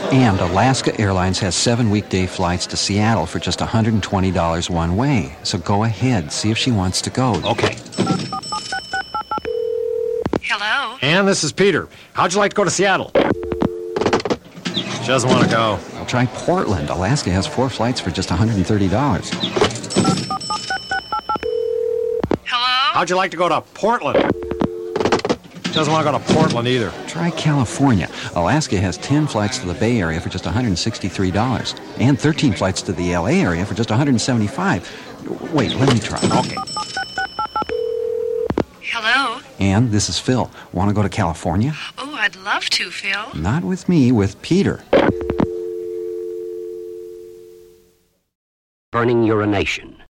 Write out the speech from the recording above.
And Alaska Airlines has 7 weekday flights to Seattle for just $120 one way. So go ahead, see if she wants to go. Okay. Hello? Ann, this is Peter. How'd you like to go to Seattle? She doesn't want to go. I'll try Portland. Alaska has 4 flights for just $130. Hello? How'd you like to go to Portland? She doesn't want to go to Portland either. Try California. Alaska has 10 flights to the Bay Area for just $163. And 13 flights to the LA area for just $175. Wait, let me try. Okay. Hello? And this is Phil. Want to go to California? Oh, I'd love to, Phil. Not with me, with Peter. Burning urination.